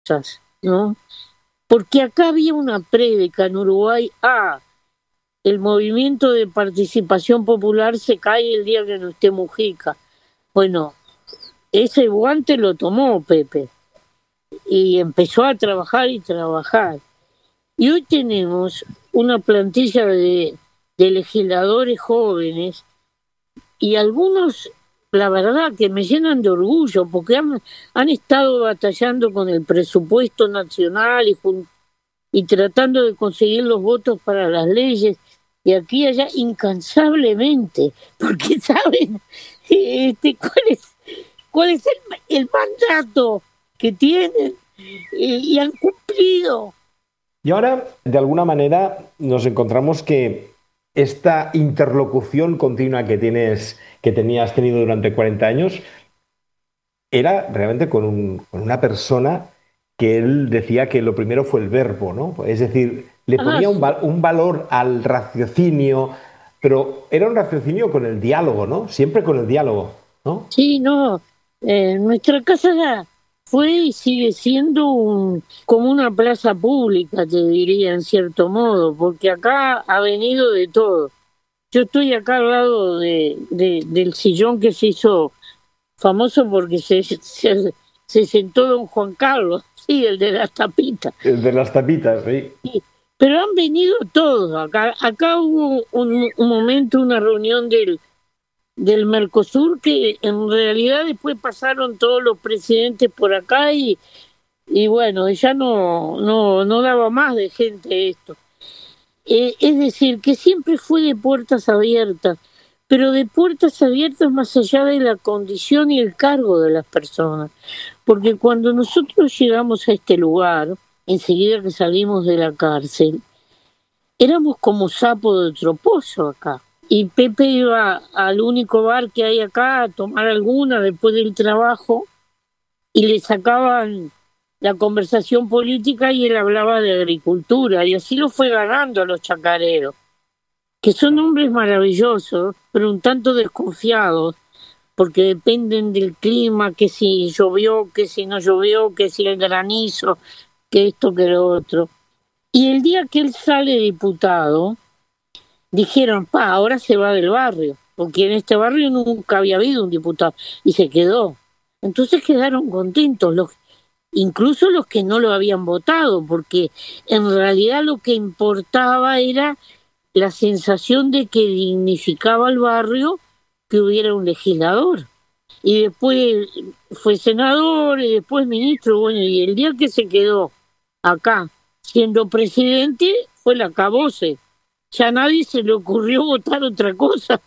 cosas, ¿no? Porque acá había una prédica en Uruguay, el movimiento de participación popular se cae el día que no esté Mujica. Bueno, ese guante lo tomó Pepe y empezó a trabajar y trabajar. Y hoy tenemos una plantilla de legisladores jóvenes y algunos, la verdad, que me llenan de orgullo porque han estado batallando con el presupuesto nacional y tratando de conseguir los votos para las leyes y aquí y allá incansablemente, porque saben cuál es el mandato que tienen y han cumplido. Y ahora, de alguna manera, nos encontramos que esta interlocución continua que tenías tenido durante 40 años, era realmente con una persona que él decía que lo primero fue el verbo, ¿no? Es decir, le ponía Sí. un valor al raciocinio, pero era un raciocinio con el diálogo, ¿no? Siempre con el diálogo, ¿no? Sí, no, nuestra casa fue y sigue siendo como una plaza pública, te diría en cierto modo, porque acá ha venido de todo. Yo estoy acá al lado del sillón que se hizo famoso porque se sentó don Juan Carlos, sí, el de las tapitas. El de las tapitas, sí. Sí, pero han venido todos acá. Acá hubo un momento, una reunión del Mercosur, que en realidad después pasaron todos los presidentes por acá y bueno, ya no daba más de gente esto. Es decir, que siempre fue de puertas abiertas, pero de puertas abiertas más allá de la condición y el cargo de las personas. Porque cuando nosotros llegamos a este lugar, enseguida que salimos de la cárcel, éramos como sapo de otro pozo acá. Y Pepe iba al único bar que hay acá a tomar alguna después del trabajo y le sacaban la conversación política y él hablaba de agricultura y así lo fue ganando a los chacareros, que son hombres maravillosos, pero un tanto desconfiados porque dependen del clima, que si llovió, que si no llovió, que si el granizo, que esto, que lo otro. Y el día que él sale diputado, dijeron, ahora se va del barrio, porque en este barrio nunca había habido un diputado, y se quedó. Entonces quedaron contentos, incluso los que no lo habían votado, porque en realidad lo que importaba era la sensación de que dignificaba al barrio que hubiera un legislador. Y después fue senador y después ministro, bueno, y el día que se quedó acá siendo presidente fue el acabose. Ya a nadie se le ocurrió votar otra cosa.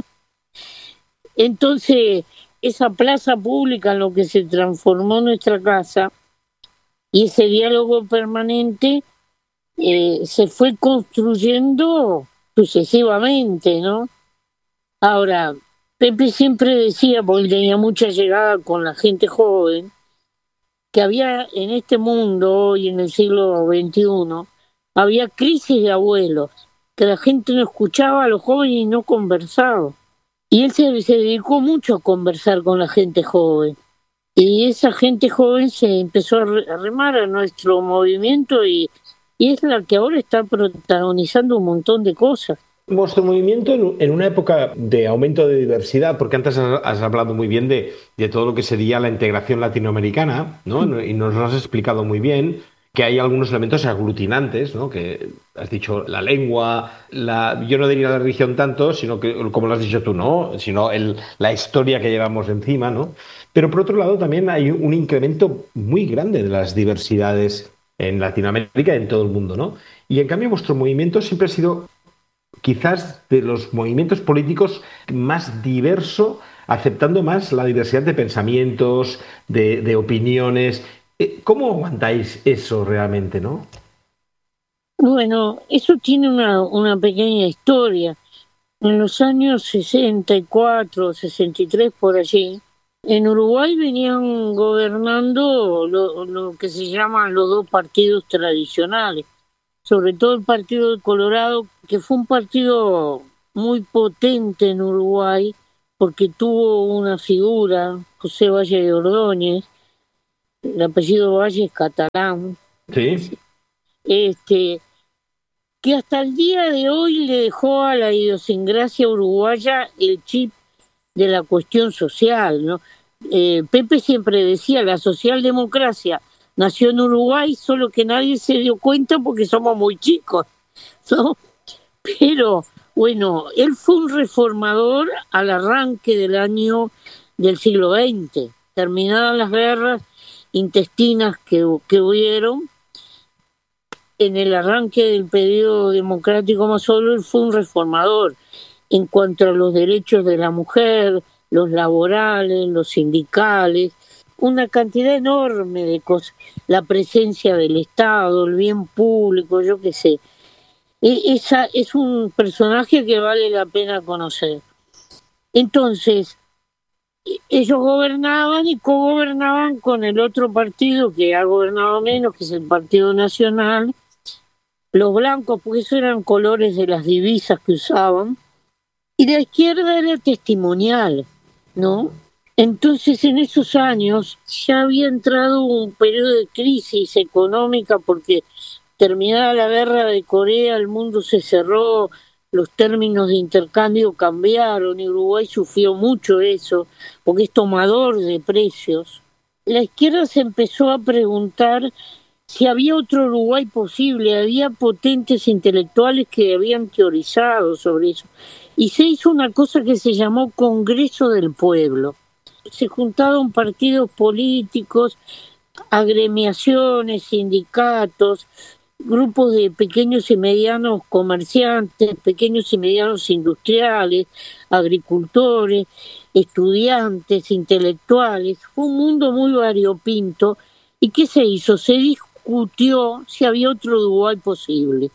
Entonces, esa plaza pública en lo que se transformó nuestra casa y ese diálogo permanente se fue construyendo sucesivamente, ¿no? Ahora, Pepe siempre decía, porque él tenía mucha llegada con la gente joven, que había en este mundo, hoy en el siglo XXI, había crisis de abuelos, que la gente no escuchaba a los jóvenes y no conversaba. Y él se dedicó mucho a conversar con la gente joven. Y esa gente joven se empezó a remar a nuestro movimiento y es la que ahora está protagonizando un montón de cosas. Vuestro movimiento en una época de aumento de diversidad, porque antes has hablado muy bien de todo lo que sería la integración latinoamericana, ¿no? Y nos lo has explicado muy bien, que hay algunos elementos aglutinantes, ¿no? Que has dicho la lengua, yo no diría la religión tanto, sino que, como lo has dicho tú, ¿no? Sino la historia que llevamos encima, ¿no? Pero por otro lado también hay un incremento muy grande de las diversidades en Latinoamérica y en todo el mundo, ¿no? Y en cambio vuestro movimiento siempre ha sido quizás de los movimientos políticos más diverso, aceptando más la diversidad de pensamientos, de opiniones. ¿Cómo aguantáis eso realmente, no? Bueno, eso tiene una pequeña historia. En los años 64, 63 por allí, en Uruguay venían gobernando lo que se llaman los dos partidos tradicionales, sobre todo el Partido de Colorado, que fue un partido muy potente en Uruguay, porque tuvo una figura, José Valle de Ordóñez, el apellido Valle es catalán, Sí. este, que hasta el día de hoy le dejó a la idiosincrasia uruguaya el chip de la cuestión social, ¿no? Pepe siempre decía, la socialdemocracia nació en Uruguay, solo que nadie se dio cuenta porque somos muy chicos, ¿no? Pero bueno, él fue un reformador al arranque del siglo XX, terminadas las guerras intestinas que hubieron. En el arranque del periodo democrático más solo, él fue un reformador en cuanto a los derechos de la mujer, los laborales, los sindicales, una cantidad enorme de cosas, la presencia del Estado, el bien público, yo qué sé. Esa es un personaje que vale la pena conocer. Entonces, ellos gobernaban y cogobernaban con el otro partido que ha gobernado menos, que es el Partido Nacional, los blancos, porque esos eran colores de las divisas que usaban, y la izquierda era testimonial, ¿no? Entonces, en esos años ya había entrado un periodo de crisis económica porque terminada la guerra de Corea, el mundo se cerró, los términos de intercambio cambiaron y Uruguay sufrió mucho eso, porque es tomador de precios. La izquierda se empezó a preguntar si había otro Uruguay posible, había potentes intelectuales que habían teorizado sobre eso. Y se hizo una cosa que se llamó Congreso del Pueblo. Se juntaron partidos políticos, agremiaciones, sindicatos, grupos de pequeños y medianos comerciantes, pequeños y medianos industriales, agricultores, estudiantes, intelectuales. Fue un mundo muy variopinto. ¿Y qué se hizo? Se discutió si había otro Uruguay posible.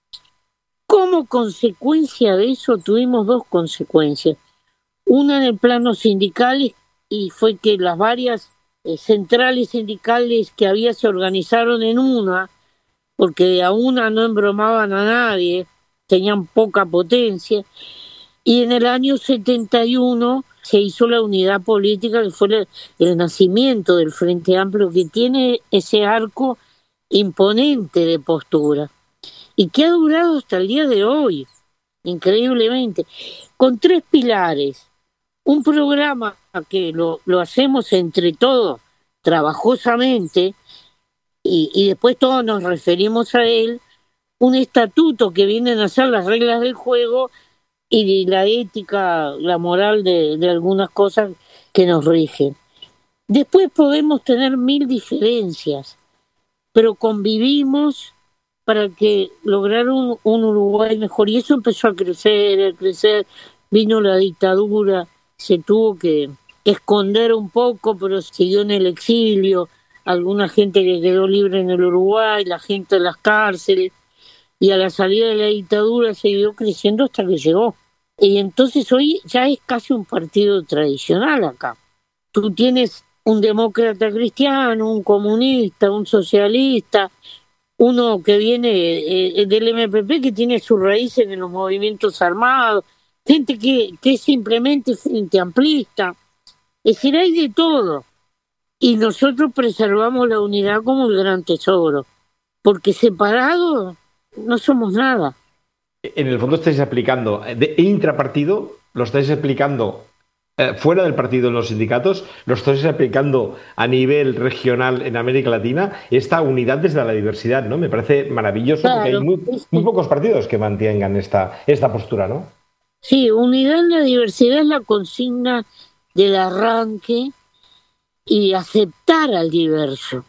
Como consecuencia de eso tuvimos dos consecuencias. Una en el plano sindical, y fue que las varias centrales sindicales que había se organizaron en una, porque a una no embromaban a nadie, tenían poca potencia, y en el año 71 se hizo la unidad política, que fue el nacimiento del Frente Amplio, que tiene ese arco imponente de postura, y que ha durado hasta el día de hoy, increíblemente, con tres pilares. Un programa que lo hacemos entre todos, trabajosamente, y después todos nos referimos a él, un estatuto que vienen a ser las reglas del juego y la ética, la moral de algunas cosas que nos rigen. Después podemos tener mil diferencias, pero convivimos para que lograr un Uruguay mejor. Y eso empezó a crecer, vino la dictadura, se tuvo que esconder un poco, pero siguió en el exilio, alguna gente que quedó libre en el Uruguay, la gente en las cárceles, y a la salida de la dictadura siguió creciendo hasta que llegó. Y entonces hoy ya es casi un partido tradicional acá. Tú tienes un demócrata cristiano, un comunista, un socialista, uno que viene del MPP, que tiene sus raíces en los movimientos armados, gente que es simplemente frente amplista. Es decir, hay de todo. Y nosotros preservamos la unidad como el gran tesoro, porque separados no somos nada. En el fondo estáis aplicando de intrapartido, lo estáis aplicando fuera del partido en los sindicatos, lo estáis aplicando a nivel regional en América Latina, esta unidad desde la diversidad, ¿no? Me parece maravilloso porque hay Claro, muy pocos partidos que mantengan esta postura, ¿no? sí, unidad en la diversidad es la consigna del arranque y aceptar al diverso.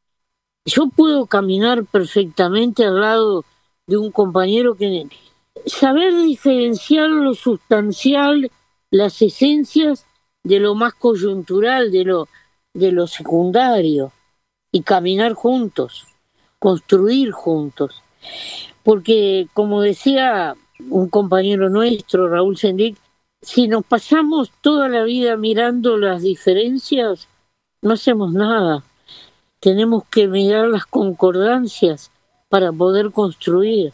Yo puedo caminar perfectamente al lado de un compañero que saber diferenciar lo sustancial, las esencias de lo más coyuntural, de lo secundario, y caminar juntos, construir juntos. Porque, como decía un compañero nuestro, Raúl Sendic, si nos pasamos toda la vida mirando las diferencias, no hacemos nada. Tenemos que mirar las concordancias para poder construir.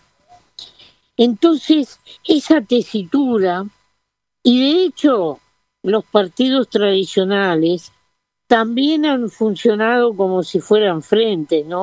Entonces, esa tesitura, y de hecho los partidos tradicionales también han funcionado como si fueran frentes, ¿no?